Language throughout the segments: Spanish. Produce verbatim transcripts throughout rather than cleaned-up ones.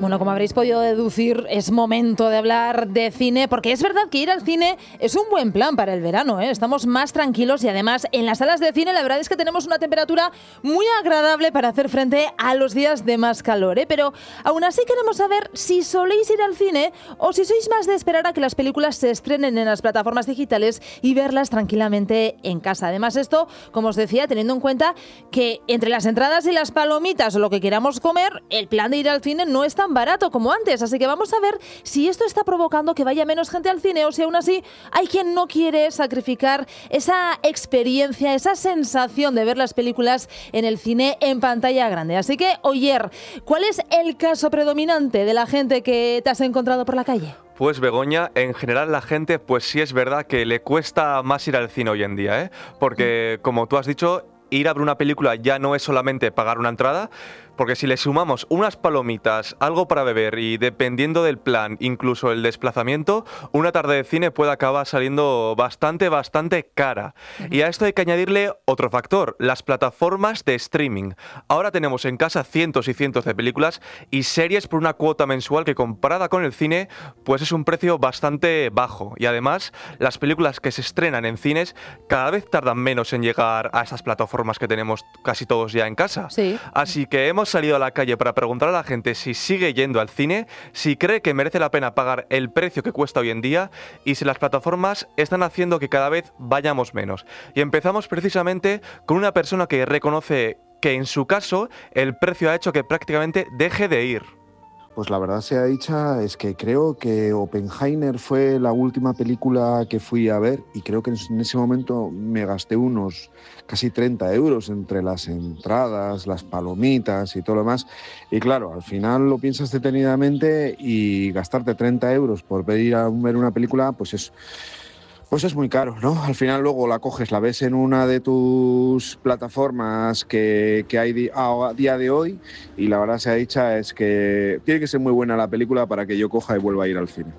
Bueno, como habréis podido deducir, es momento de hablar de cine, porque es verdad que ir al cine es un buen plan para el verano, ¿eh? Estamos más tranquilos y además en las salas de cine la verdad es que tenemos una temperatura muy agradable para hacer frente a los días de más calor, ¿eh? Pero aún así queremos saber si soléis ir al cine o si sois más de esperar a que las películas se estrenen en las plataformas digitales y verlas tranquilamente en casa. Además esto, como os decía, teniendo en cuenta que entre las entradas y las palomitas o lo que queramos comer, el plan de ir al cine no es tan barato como antes, así que vamos a ver si esto está provocando que vaya menos gente al cine o si aún así hay quien no quiere sacrificar esa experiencia, esa sensación de ver las películas en el cine en pantalla grande. Así que, Oyer, ¿cuál es el caso predominante de la gente que te has encontrado por la calle? Pues Begoña, en general la gente, pues sí es verdad que le cuesta más ir al cine hoy en día, ¿eh? Porque, como tú has dicho, ir a ver una película ya no es solamente pagar una entrada, porque si le sumamos unas palomitas, algo para beber y dependiendo del plan, incluso el desplazamiento, una tarde de cine puede acabar saliendo bastante, bastante cara. Uh-huh. Y a esto hay que añadirle otro factor, las plataformas de streaming. Ahora tenemos en casa cientos y cientos de películas y series por una cuota mensual que comparada con el cine, pues es un precio bastante bajo. Y además, las películas que se estrenan en cines cada vez tardan menos en llegar a esas plataformas que tenemos casi todos ya en casa. Sí. Así que hemos salido a la calle para preguntar a la gente si sigue yendo al cine, si cree que merece la pena pagar el precio que cuesta hoy en día y si las plataformas están haciendo que cada vez vayamos menos. Y empezamos precisamente con una persona que reconoce que en su caso el precio ha hecho que prácticamente deje de ir. Pues la verdad sea dicha, es que creo que Oppenheimer fue la última película que fui a ver y creo que en ese momento me gasté unos casi treinta euros entre las entradas, las palomitas y todo lo demás. Y claro, al final lo piensas detenidamente y gastarte treinta euros por ir a ver una película, pues es... Pues es muy caro, ¿no? Al final luego la coges, la ves en una de tus plataformas que, que hay a día de hoy y la verdad sea dicha es que tiene que ser muy buena la película para que yo coja y vuelva a ir al cine.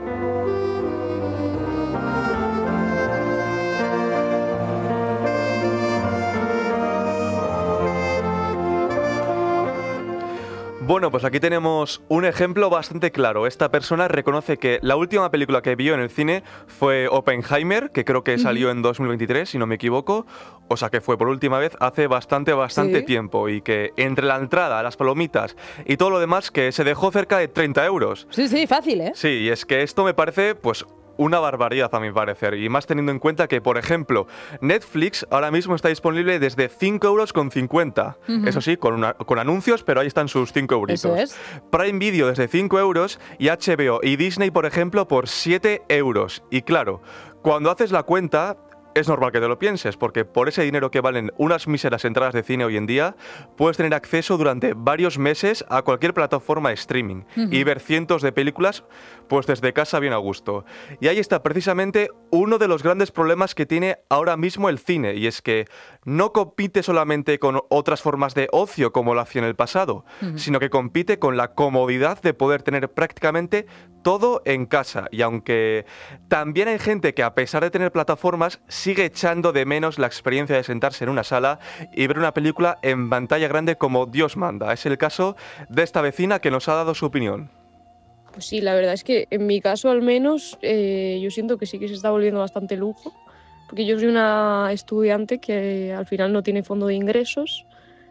Bueno, pues aquí tenemos un ejemplo bastante claro. Esta persona reconoce que la última película que vio en el cine fue Oppenheimer, que creo que salió uh-huh. en dos mil veintitrés, si no me equivoco. O sea que fue por última vez hace bastante, bastante ¿Sí? tiempo. Y que entre la entrada, las palomitas y todo lo demás, que se dejó cerca de treinta euros. Sí, sí, fácil, ¿eh? Sí, y es que esto me parece, pues... una barbaridad a mi parecer, y más teniendo en cuenta que, por ejemplo, Netflix ahora mismo está disponible desde cinco euros con cincuenta. Uh-huh. Eso sí, con, una, con anuncios, pero ahí están sus cinco euritos. Eso es. Prime Video desde cinco euros y H B O y Disney, por ejemplo, por siete euros. Y claro, cuando haces la cuenta... es normal que te lo pienses, porque por ese dinero que valen unas míseras entradas de cine hoy en día, puedes tener acceso durante varios meses a cualquier plataforma de streaming uh-huh. y ver cientos de películas pues desde casa bien a gusto. Y ahí está precisamente uno de los grandes problemas que tiene ahora mismo el cine, y es que no compite solamente con otras formas de ocio como lo hacía en el pasado, uh-huh. sino que compite con la comodidad de poder tener prácticamente todo en casa. Y aunque también hay gente que a pesar de tener plataformas sigue echando de menos la experiencia de sentarse en una sala y ver una película en pantalla grande como Dios manda. Es el caso de esta vecina que nos ha dado su opinión. Pues sí, la verdad es que en mi caso al menos eh, yo siento que sí que se está volviendo bastante lujo, porque yo soy una estudiante que al final no tiene fondo de ingresos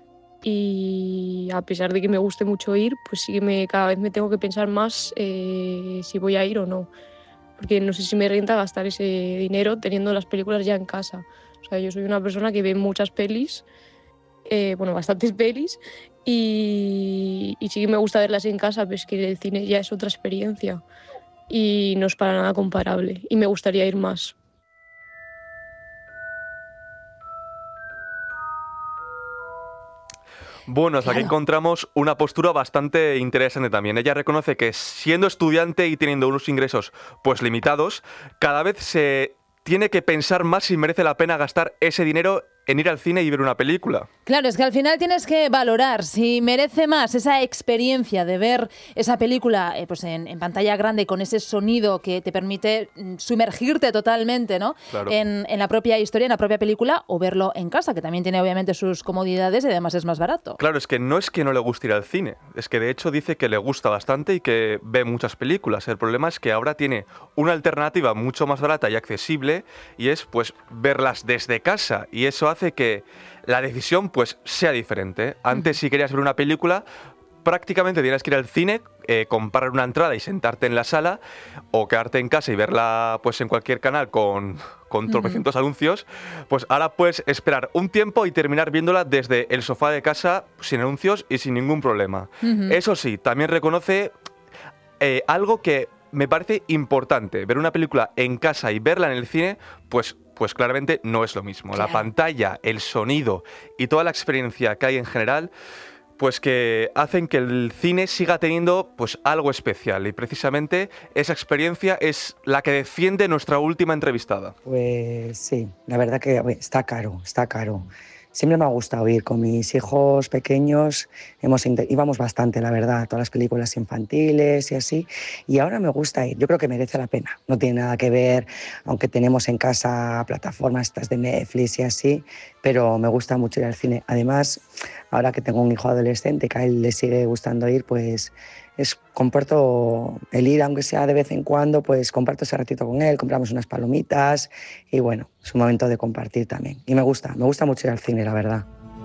y a pesar de que me guste mucho ir, pues sí que me, cada vez me tengo que pensar más eh, si voy a ir o no. Porque no sé si me renta gastar ese dinero teniendo las películas ya en casa. O sea, yo soy una persona que ve muchas pelis, eh, bueno, bastantes pelis, y, y sí que me gusta verlas en casa, pero es que el cine ya es otra experiencia y no es para nada comparable y me gustaría ir más. Bueno, claro. Aquí encontramos una postura bastante interesante también. Ella reconoce que siendo estudiante y teniendo unos ingresos pues limitados, cada vez se tiene que pensar más si merece la pena gastar ese dinero en ir al cine y ver una película. Claro, es que al final tienes que valorar si merece más esa experiencia de ver esa película eh, pues en, en pantalla grande con ese sonido que te permite sumergirte totalmente, ¿no? Claro. en, en la propia historia, en la propia película, o verlo en casa, que también tiene obviamente sus comodidades y además es más barato. Claro, es que no es que no le guste ir al cine, es que de hecho dice que le gusta bastante y que ve muchas películas. El problema es que ahora tiene una alternativa mucho más barata y accesible y es pues verlas desde casa, y eso hace que la decisión pues sea diferente. Antes, si querías ver una película, prácticamente tienes que ir al cine, eh, comprar una entrada y sentarte en la sala, o quedarte en casa y verla pues en cualquier canal con, con tropecientos uh-huh. anuncios. Pues ahora puedes esperar un tiempo y terminar viéndola desde el sofá de casa sin anuncios y sin ningún problema. Uh-huh. Eso sí, también reconoce eh, algo que me parece importante: ver una película en casa y verla en el cine, pues pues claramente no es lo mismo. Claro. La pantalla, el sonido y toda la experiencia que hay en general, pues que hacen que el cine siga teniendo pues algo especial, y precisamente esa experiencia es la que defiende nuestra última entrevistada. Pues sí, la verdad que está caro, está caro. Siempre me ha gustado ir con mis hijos pequeños, hemos, íbamos bastante, la verdad, a todas las películas infantiles y así, y ahora me gusta ir, yo creo que merece la pena, no tiene nada que ver, aunque tenemos en casa plataformas estas de Netflix y así, pero me gusta mucho ir al cine. Además, ahora que tengo un hijo adolescente que a él le sigue gustando ir, pues es, comparto el ir, aunque sea de vez en cuando, pues comparto ese ratito con él, compramos unas palomitas y bueno, es un momento de compartir también. Y me gusta, me gusta mucho ir al cine, la verdad.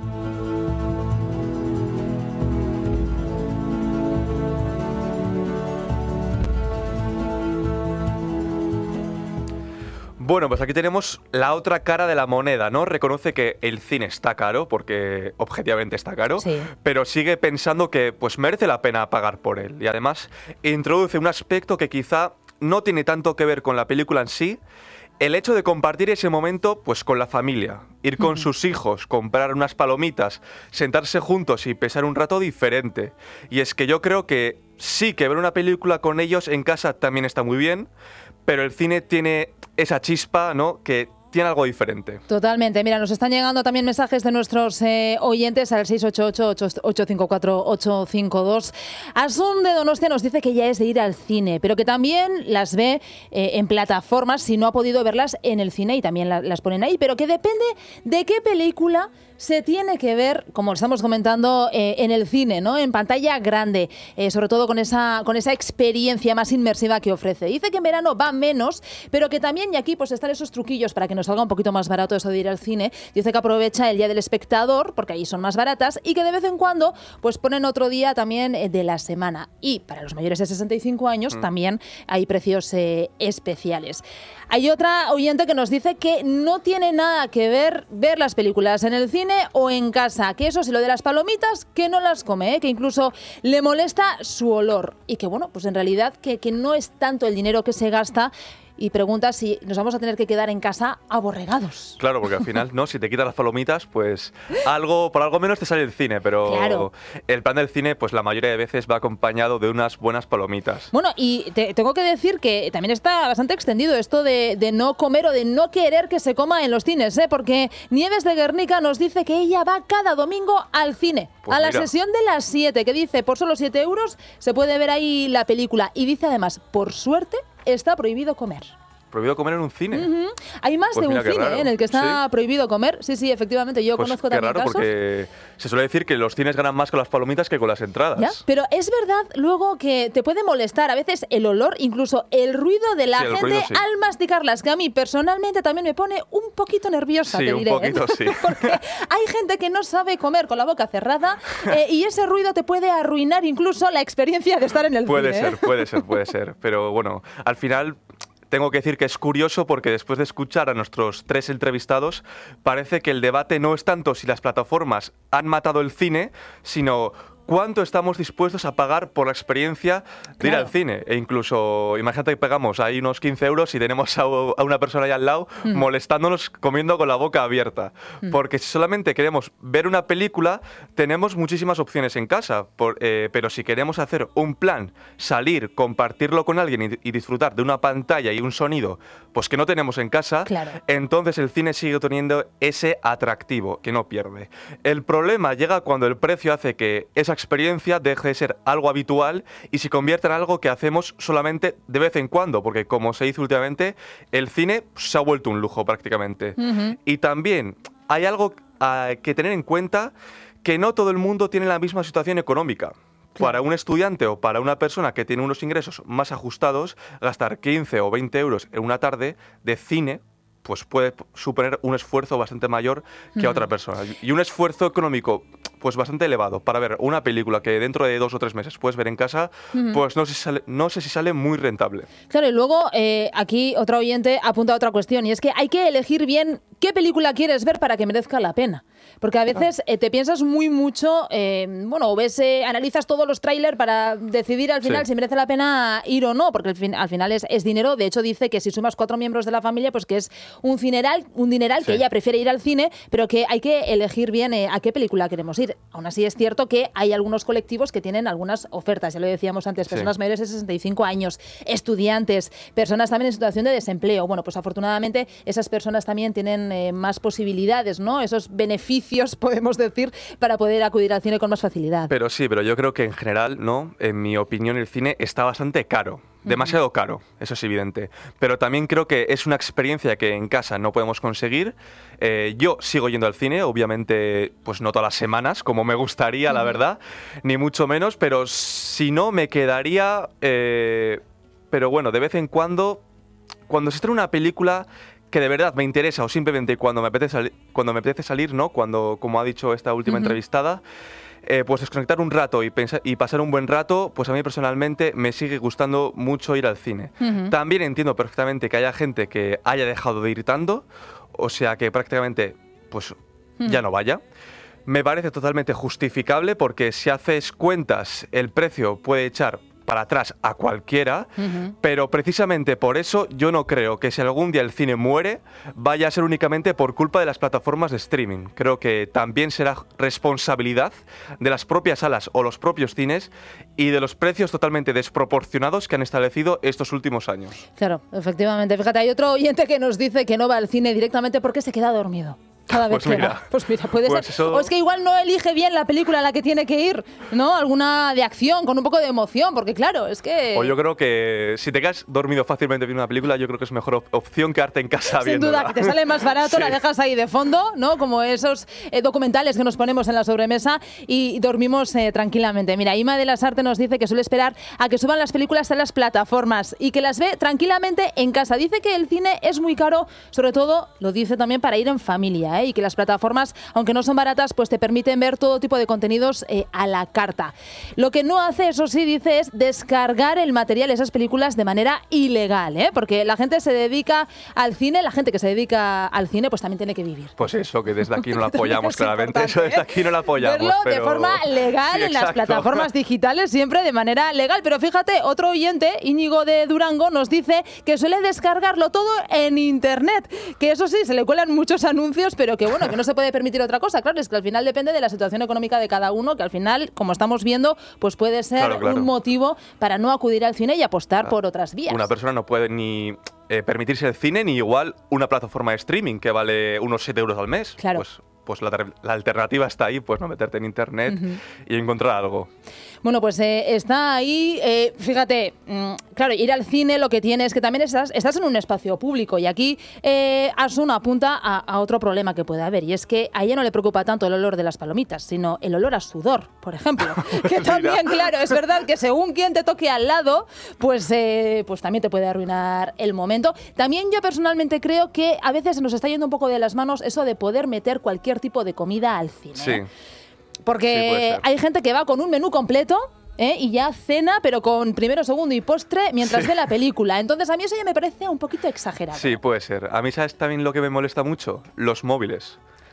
Bueno, pues aquí tenemos la otra cara de la moneda, ¿no? Reconoce que el cine está caro, porque objetivamente está caro, sí. pero sigue pensando que pues merece la pena pagar por él. Y además introduce un aspecto que quizá no tiene tanto que ver con la película en sí: el hecho de compartir ese momento pues con la familia, ir con uh-huh. sus hijos, comprar unas palomitas, sentarse juntos y pasar un rato diferente. Y es que yo creo que sí, que ver una película con ellos en casa también está muy bien, pero el cine tiene esa chispa, ¿no?, que tiene algo diferente. Totalmente. Mira, nos están llegando también mensajes de nuestros eh, oyentes al seis ocho ocho, ocho cinco cuatro, ocho cinco dos. Asun de Donostia nos dice que ya es de ir al cine, pero que también las ve eh, en plataformas si no ha podido verlas en el cine, y también la, las ponen ahí, pero que depende de qué película se tiene que ver, como estamos comentando, eh, en el cine, ¿no?, en pantalla grande, eh, sobre todo con esa, con esa experiencia más inmersiva que ofrece. Dice que en verano va menos, pero que también, y aquí pues están esos truquillos para que nos salga un poquito más barato eso de ir al cine. Dice que aprovecha el Día del Espectador, porque ahí son más baratas, y que de vez en cuando pues ponen otro día también de la semana. Y para los mayores de sesenta y cinco años mm. también hay precios eh, especiales. Hay otra oyente que nos dice que no tiene nada que ver ver las películas en el cine o en casa, que eso sí, lo de las palomitas, que no las come, ¿eh? Que incluso le molesta su olor, y que bueno, pues en realidad que, que no es tanto el dinero que se gasta, y pregunta si nos vamos a tener que quedar en casa aborregados. Claro, porque al final, ¿no?, si te quitas las palomitas, pues algo, por algo menos te sale el cine, pero claro, el plan del cine, pues la mayoría de veces va acompañado de unas buenas palomitas. Bueno, y te, tengo que decir que también está bastante extendido esto de, de no comer o de no querer que se coma en los cines, ¿eh? Porque Nieves de Guernica nos dice que ella va cada domingo al cine, pues a la mira. sesión de las siete, que dice, por solo siete euros se puede ver ahí la película, y dice además, por suerte, está prohibido comer. ¿Prohibido comer en un cine? Uh-huh. Hay más pues de un cine ¿eh? en el que está ¿Sí? prohibido comer. Sí, sí, efectivamente. Yo pues conozco qué también raro, casos. Porque se suele decir que los cines ganan más con las palomitas que con las entradas. ¿Ya? Pero es verdad luego que te puede molestar a veces el olor, incluso el ruido de la sí, gente ruido, sí. al masticarlas, que a mí personalmente también me pone un poquito nerviosa, sí, te diré. un poquito, ¿eh? sí. Porque hay gente que no sabe comer con la boca cerrada eh, y ese ruido te puede arruinar incluso la experiencia de estar en el puede cine. Puede ser, ¿eh? puede ser, puede ser. Pero bueno, al final tengo que decir que es curioso, porque después de escuchar a nuestros tres entrevistados, parece que el debate no es tanto si las plataformas han matado el cine, sino cuánto estamos dispuestos a pagar por la experiencia de Claro. ir al cine. E incluso, imagínate que pegamos ahí unos quince euros y tenemos a, a una persona ahí al lado Mm. molestándonos comiendo con la boca abierta. Mm. Porque si solamente queremos ver una película, tenemos muchísimas opciones en casa. Por- eh, pero si queremos hacer un plan, salir, compartirlo con alguien y, y disfrutar de una pantalla y un sonido, pues que no tenemos en casa, Claro. entonces el cine sigue teniendo ese atractivo que no pierde. El problema llega cuando el precio hace que esa experiencia deje de ser algo habitual y se convierta en algo que hacemos solamente de vez en cuando, porque como se dice últimamente, el cine se ha vuelto un lujo prácticamente. Ujú. Y también hay algo ah, que tener en cuenta, que no todo el mundo tiene la misma situación económica. Para un estudiante o para una persona que tiene unos ingresos más ajustados, gastar quince o veinte euros en una tarde de cine pues puede suponer un esfuerzo bastante mayor que a otra persona. Y un esfuerzo económico pues bastante elevado para ver una película que dentro de dos o tres meses puedes ver en casa, pues no sé si sale, no sé si sale muy rentable. Claro, y luego eh, aquí otro oyente apunta a otra cuestión, y es que hay que elegir bien qué película quieres ver para que merezca la pena. Porque a veces eh, te piensas muy mucho, eh, bueno, o ves, eh, analizas todos los trailers para decidir al final Sí. si merece la pena ir o no, porque al, fin- al final es, es dinero. De hecho, dice que si sumas cuatro miembros de la familia, pues que es un dineral, un dineral que Sí. ella prefiere ir al cine, pero que hay que elegir bien eh, a qué película queremos ir. Aún así es cierto que hay algunos colectivos que tienen algunas ofertas, ya lo decíamos antes, Sí. personas mayores de sesenta y cinco años, estudiantes, personas también en situación de desempleo. Bueno, pues afortunadamente esas personas también tienen eh, más posibilidades, ¿no? Esos beneficios, podemos decir, para poder acudir al cine con más facilidad. Pero sí, pero yo creo que en general, ¿no? En mi opinión, el cine está bastante caro. Demasiado caro, eso es evidente. Pero también creo que es una experiencia que en casa no podemos conseguir. Eh, yo sigo yendo al cine, obviamente, pues no todas las semanas, como me gustaría, la verdad, ni mucho menos, pero si no, me quedaría... eh, pero bueno, de vez en cuando, cuando se estrena una película que de verdad me interesa o simplemente cuando me apetece, sali- cuando me apetece salir, ¿no? Cuando, como ha dicho esta última Ujú. entrevistada, eh, pues desconectar un rato y, pensa- y pasar un buen rato, pues a mí personalmente me sigue gustando mucho ir al cine. Ujú. También entiendo perfectamente que haya gente que haya dejado de ir tanto, o sea que prácticamente pues ya no vaya. Me parece totalmente justificable porque si haces cuentas, el precio puede echar para atrás a cualquiera, Ujú. pero precisamente por eso yo no creo que si algún día el cine muere, vaya a ser únicamente por culpa de las plataformas de streaming. Creo que también será responsabilidad de las propias salas o los propios cines y de los precios totalmente desproporcionados que han establecido estos últimos años. Claro, efectivamente. Fíjate, hay otro oyente que nos dice que no va al cine directamente porque se queda dormido. Cada vez Pues que mira. va. Pues mira, puede Pues ser. eso- O es que igual no elige bien la película a la que tiene que ir, ¿no? Alguna de acción, con un poco de emoción, porque claro, es que... O yo creo que si te quedas dormido fácilmente viendo una película, yo creo que es mejor op- opción quedarte en casa Sin viéndola. duda, que te sale más barato, Sí. la dejas ahí de fondo, ¿no? Como esos eh, documentales que nos ponemos en la sobremesa y dormimos eh, tranquilamente. Mira, Ima de las Artes nos dice que suele esperar a que suban las películas a las plataformas y que las ve tranquilamente en casa. Dice que el cine es muy caro, sobre todo, lo dice también para ir en familia, ¿eh? Y que las plataformas, aunque no son baratas, pues te permiten ver todo tipo de contenidos eh, a la carta. Lo que no hace, eso sí, dice, es descargar el material, esas películas, de manera ilegal, ¿eh? Porque la gente se dedica al cine, la gente que se dedica al cine, pues también tiene que vivir. Pues eso, que desde aquí no lo apoyamos Es claramente. importante, Eso desde ¿eh? aquí no lo apoyamos. Verlo de pero- forma legal Sí, en las exacto. plataformas digitales, siempre de manera legal. Pero fíjate, otro oyente, Íñigo de Durango, nos dice que suele descargarlo todo en internet. Que eso sí, se le cuelan muchos anuncios, pero que bueno, que no se puede permitir otra cosa. Claro, es que al final depende de la situación económica de cada uno, que al final, como estamos viendo, pues puede ser Claro, claro. un motivo para no acudir al cine y apostar por otras vías. Una persona no puede ni eh, permitirse el cine ni igual una plataforma de streaming que vale unos siete euros al mes. Claro. Pues, pues la, ter- la alternativa está ahí, pues no meterte en internet y encontrar algo. Bueno, pues eh, está ahí, eh, fíjate, mm, claro, ir al cine lo que tiene es que también estás, estás en un espacio público y aquí eh, Asun apunta a, a otro problema que puede haber y es que a ella no le preocupa tanto el olor de las palomitas, sino el olor a sudor, por ejemplo. Que también, claro, es verdad que según quien te toque al lado, pues, eh, pues también te puede arruinar el momento. También yo personalmente creo que a veces se nos está yendo un poco de las manos eso de poder meter cualquier tipo de comida al cine. Sí. ¿eh? Sí, puede Porque ser. hay gente que va con un menú completo, ¿eh? Y ya cena, pero con primero, segundo y postre mientras Sí. ve la película. Entonces a mí eso ya me parece un poquito exagerado. Sí, puede ser. A mí, ¿sabes también lo que me molesta mucho? Los móviles.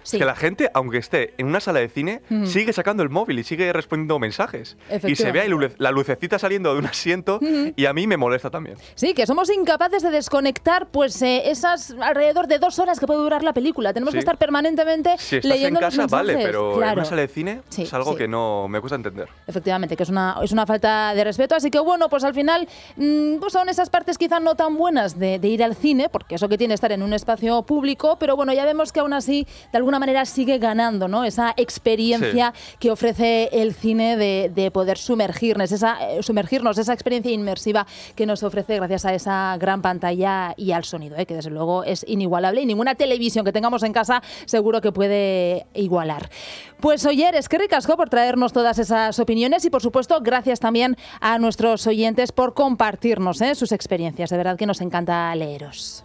Sí. Es que la gente, aunque esté en una sala de cine, Ujú. sigue sacando el móvil y sigue respondiendo mensajes. Y se ve ahí Efectivamente. lule- la lucecita saliendo de un asiento Ujú. y a mí me molesta también. Sí, que somos incapaces de desconectar pues eh, esas alrededor de dos horas que puede durar la película. Tenemos Sí. que estar permanentemente Si estás en leyendo casa, los vale, mensajes. pero en Claro. una sala de cine Sí, es algo sí. que no me cuesta entender. Efectivamente, que es una, es una falta de respeto. Así que bueno, pues al final mmm, pues son esas partes quizás no tan buenas de, de ir al cine, porque eso que tiene estar en un espacio público, pero bueno, ya vemos que aún así, de alguna manera, sigue ganando, ¿no? Esa experiencia que ofrece el cine de, de poder sumergirnos esa, eh, sumergirnos, esa experiencia inmersiva que nos ofrece gracias a esa gran pantalla y al sonido, ¿eh? Que desde luego es inigualable y ninguna televisión que tengamos en casa seguro que puede igualar. Pues Oyer, es que ricasco por traernos todas esas opiniones y por supuesto gracias también a nuestros oyentes por compartirnos ¿eh? sus experiencias. De verdad que nos encanta leeros.